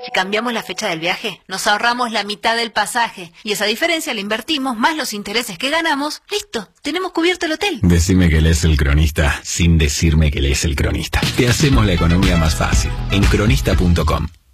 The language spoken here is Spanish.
Si cambiamos la fecha del viaje, nos ahorramos la mitad del pasaje. Y esa diferencia la invertimos, más los intereses que ganamos. ¡Listo! Tenemos cubierto el hotel. Decime que lees El Cronista sin decirme que lees El Cronista. Te hacemos la economía más fácil. En cronista.com.